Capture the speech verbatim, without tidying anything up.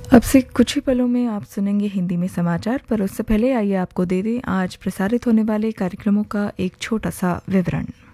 अब से कुछ ही पलों में आप सुनेंगे हिंदी में समाचार, पर उससे पहले आइए आपको दे दें आज प्रसारित होने वाले कार्यक्रमों का एक छोटा सा विवरण।